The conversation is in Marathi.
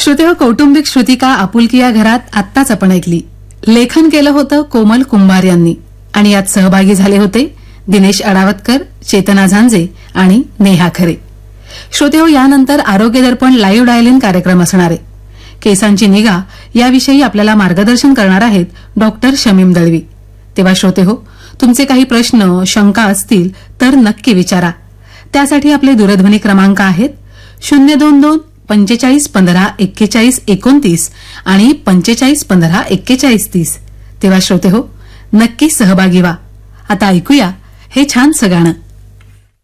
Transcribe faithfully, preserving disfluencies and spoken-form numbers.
श्रोतेहो, कौटुंबिक श्रुतिका आपुलकी या घरात आत्ताच आपण ऐकली. लेखन केलं होतं कोमल कुंभार यांनी आणि यात सहभागी झाले होते दिनेश अडावतकर, चेतना झांजे आणि नेहा खरे. श्रोतेहो, यानंतर आरोग्य दर्पण लाईव्ह डायल इन कार्यक्रम असणार आहे. केसांची निगा याविषयी आपल्याला मार्गदर्शन करणार आहेत डॉक्टर शमीम दळवी. तेव्हा श्रोतेहो, तुमचे काही प्रश्न शंका असतील तर नक्की विचारा. त्यासाठी आपले दूरध्वनी क्रमांक आहेत शून्य दोन दोन पंचेचाळीस पंधरा एक्केचाळीस एकोणतीस आणि पंचेचाळीस पंधरा एक्केचाळीस तीस. तेव्हा श्रोतेहो, नक्की सहभागी व्हा. आता ऐकूया हे छानसं गाणं.